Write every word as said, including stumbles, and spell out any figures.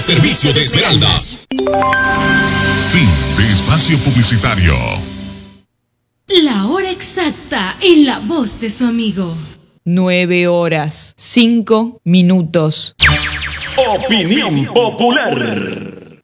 Servicio de Esmeraldas. Fin de espacio publicitario. La hora exacta en la voz de su amigo. Nueve horas, cinco minutos. Opinión popular.